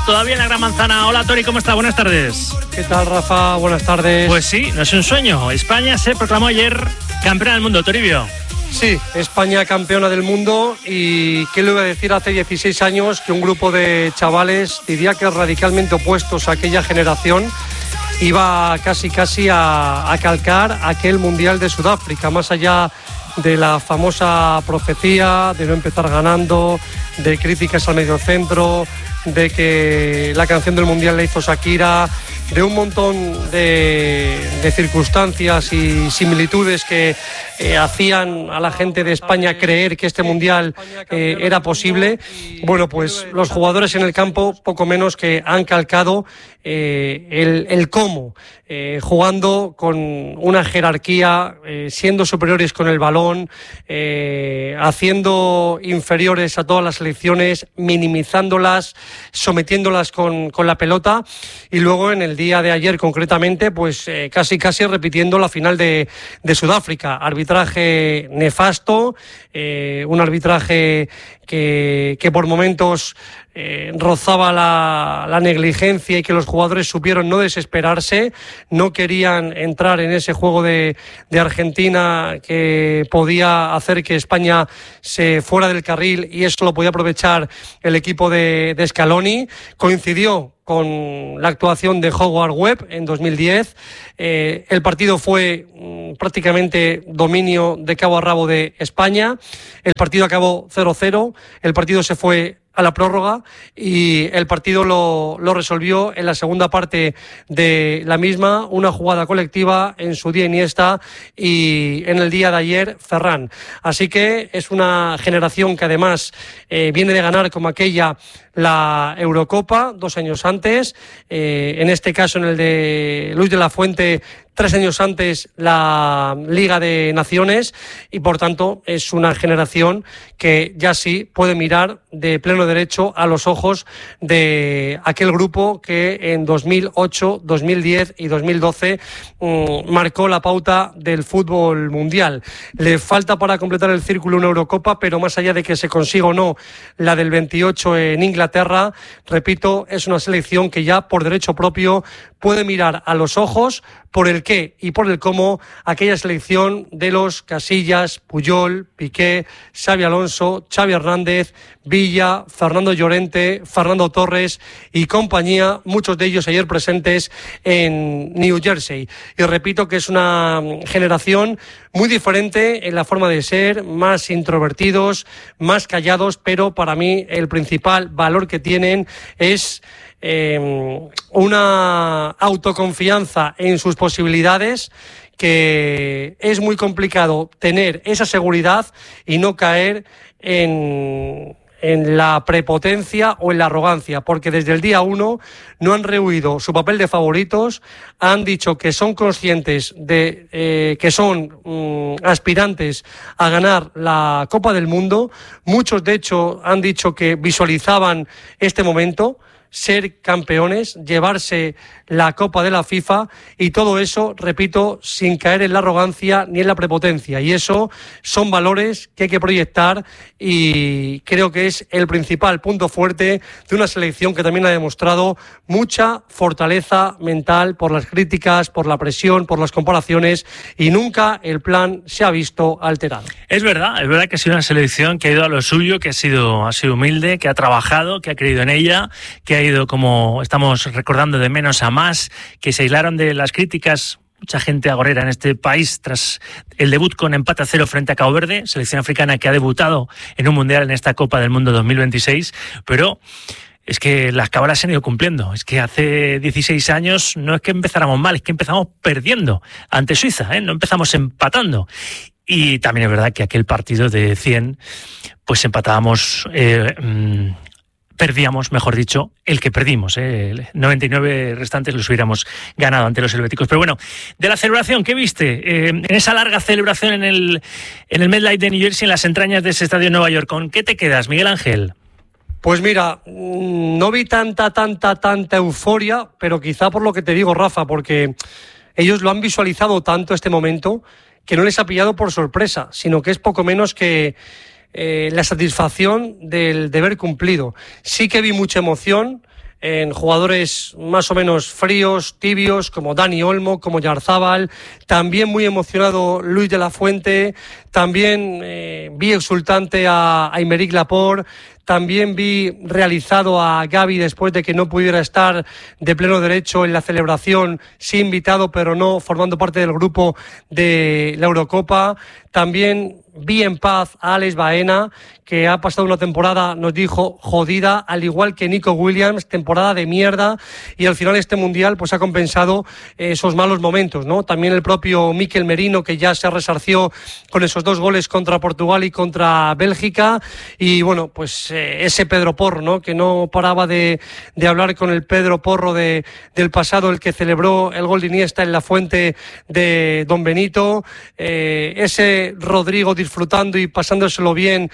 todavía en la Gran Manzana. Hola Tori, ¿cómo está? Buenas tardes. ¿Qué tal, Rafa? Buenas tardes. Pues sí, no es un sueño. España se proclamó ayer campeona del mundo, Toribio. Sí, España campeona del mundo. Y qué le iba a decir hace 16 años que un grupo de chavales, diría que radicalmente opuestos a aquella generación, iba casi a calcar aquel Mundial de Sudáfrica, más allá de la famosa profecía de no empezar ganando, de críticas al mediocentro, de que la canción del Mundial la hizo Shakira, de un montón de circunstancias y similitudes que hacían a la gente de España creer que este Mundial era posible. Bueno, pues los jugadores en el campo poco menos que han calcado el cómo, jugando con una jerarquía, siendo superiores con el balón, haciendo inferiores a todas las selecciones, minimizándolas, sometiéndolas con la pelota, y luego en el día de ayer concretamente pues casi repitiendo la final de Sudáfrica. Arbitraje nefasto, un arbitraje que por momentos rozaba la negligencia, y que los jugadores supieron no desesperarse, no querían entrar en ese juego de Argentina que podía hacer que España se fuera del carril, y eso lo podía aprovechar el equipo de Scaloni. Coincidió con la actuación de Howard Webb en 2010. El partido fue prácticamente dominio de cabo a rabo de España. El partido acabó 0-0. El partido se fue a la prórroga y el partido lo resolvió en la segunda parte de la misma, una jugada colectiva, en su día Iniesta y en el día de ayer Ferran. Así que es una generación que además viene de ganar como aquella la Eurocopa 2 años antes, en este caso en el de Luis de la Fuente 3 años antes la Liga de Naciones, y por tanto es una generación que ya sí puede mirar de pleno derecho a los ojos de aquel grupo que en 2008, 2010 y 2012 marcó la pauta del fútbol mundial. Le falta para completar el círculo una Eurocopa, pero más allá de que se consiga o no la del 28 en Inglaterra, repito, es una selección que ya por derecho propio puede mirar a los ojos por el qué y por el cómo aquella selección de los Casillas, Puyol, Piqué, Xabi Alonso, Xavi Hernández, Villa, Fernando Llorente, Fernando Torres y compañía, muchos de ellos ayer presentes en New Jersey. Y repito que es una generación muy diferente en la forma de ser, más introvertidos, más callados, pero para mí el principal valor que tienen es una autoconfianza en sus posibilidades, que es muy complicado tener esa seguridad y no caer en la prepotencia o en la arrogancia, porque desde el día 1 no han rehuido su papel de favoritos, han dicho que son conscientes de que son aspirantes a ganar la Copa del Mundo. Muchos, de hecho, han dicho que visualizaban este momento, ser campeones, llevarse la Copa de la FIFA, y todo eso, repito, sin caer en la arrogancia ni en la prepotencia, y eso son valores que hay que proyectar, y creo que es el principal punto fuerte de una selección que también ha demostrado mucha fortaleza mental por las críticas, por la presión, por las comparaciones, y nunca el plan se ha visto alterado. Es verdad que ha sido una selección que ha ido a lo suyo, que ha sido humilde, que ha trabajado, que ha creído en ella, que ha ido, como estamos recordando, de menos a más, que se aislaron de las críticas. Mucha gente agorera en este país tras el debut con empate a 0 frente a Cabo Verde, selección africana que ha debutado en un mundial en esta Copa del Mundo 2026, pero es que las cábalas se han ido cumpliendo. Es que hace 16 años no es que empezáramos mal, es que empezamos perdiendo ante Suiza, no empezamos empatando. Y también es verdad que aquel partido de 100, pues empatábamos, perdíamos, mejor dicho, el que perdimos. 99 restantes los hubiéramos ganado ante los helvéticos. Pero bueno, de la celebración, ¿qué viste? En esa larga celebración en el MetLife de New Jersey, en las entrañas de ese estadio de Nueva York, ¿con qué te quedas, Miguel Ángel? Pues mira, no vi tanta euforia, pero quizá por lo que te digo, Rafa, porque ellos lo han visualizado tanto este momento que no les ha pillado por sorpresa, sino que es poco menos que la satisfacción del deber cumplido. Sí que vi mucha emoción, en jugadores más o menos fríos, tibios, como Dani Olmo, como Yarzábal. También muy emocionado Luis de la Fuente. También vi exultante a Aymeric Laporte. También vi realizado a Gavi después de que no pudiera estar de pleno derecho en la celebración, sí invitado, pero no formando parte del grupo de la Eurocopa. También vi en paz a Alex Baena, que ha pasado una temporada, nos dijo, jodida, al igual que Nico Williams, temporada de mierda, y al final este Mundial pues ha compensado esos malos momentos, ¿no? También el propio Mikel Merino, que ya se resarció con esos 2 goles contra Portugal y contra Bélgica, y bueno, pues ese Pedro Porro, ¿no? Que no paraba de hablar con el Pedro Porro del pasado, el que celebró el gol de Iniesta en la fuente de Don Benito, ese Rodrigo disfrutando y pasándoselo bien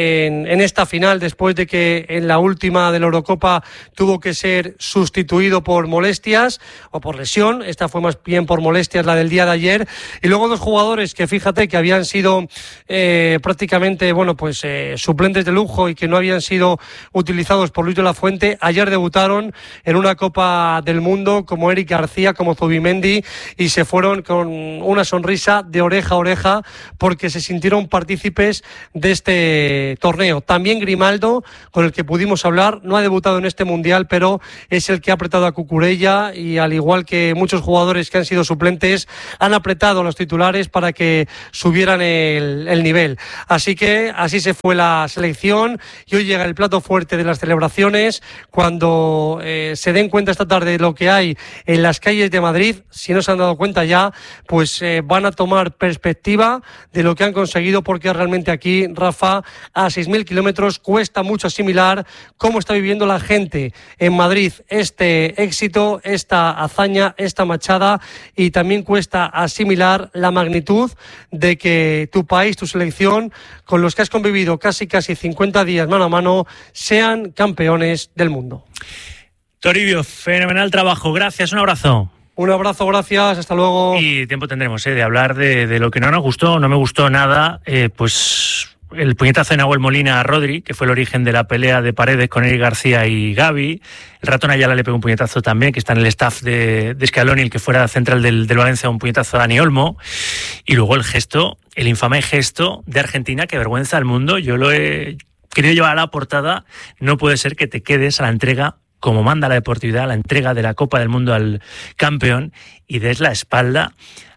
en esta final, después de que en la última de la Eurocopa tuvo que ser sustituido por molestias o por lesión. Esta fue más bien por molestias, la del día de ayer. Y luego 2 jugadores que fíjate que habían sido prácticamente suplentes de lujo y que no habían sido utilizados por Luis de la Fuente, ayer debutaron en una Copa del Mundo, como Eric García, como Zubimendi, y se fueron con una sonrisa de oreja a oreja porque se sintieron partícipes de este torneo. También Grimaldo, con el que pudimos hablar, no ha debutado en este Mundial, pero es el que ha apretado a Cucurella, y al igual que muchos jugadores que han sido suplentes, han apretado a los titulares para que subieran el nivel. Así que así se fue la selección, y hoy llega el plato fuerte de las celebraciones, cuando se den cuenta esta tarde de lo que hay en las calles de Madrid. Si no se han dado cuenta ya, pues van a tomar perspectiva de lo que han conseguido, porque realmente aquí, Rafa, a 6.000 kilómetros cuesta mucho asimilar cómo está viviendo la gente en Madrid este éxito, esta hazaña, esta machada, y también cuesta asimilar la magnitud de que tu país, tu selección, con los que has convivido casi 50 días mano a mano, sean campeones del mundo. Toribio, fenomenal trabajo, gracias, un abrazo. Un abrazo, gracias, hasta luego. Y tiempo tendremos de hablar de lo que no nos gustó, no me gustó nada, pues el puñetazo de Nahuel Molina a Rodri, que fue el origen de la pelea de Paredes con Eric García y Gavi. El ratón Ayala le pegó un puñetazo también, que está en el staff de Scaloni, el que fuera central del Valencia, un puñetazo a Dani Olmo. Y luego el infame gesto de Argentina, que vergüenza al mundo. Yo lo he querido llevar a la portada. No puede ser que te quedes a la entrega, como manda la deportividad, la entrega de la Copa del Mundo al campeón, y des la espalda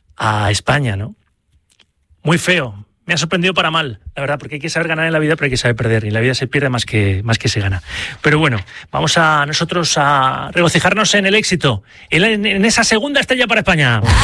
a España, ¿no? Muy feo. Me ha sorprendido para mal, la verdad, porque hay que saber ganar en la vida, pero hay que saber perder, y en la vida se pierde más que se gana. Pero bueno, vamos a nosotros a regocijarnos en el éxito, en esa segunda estrella para España.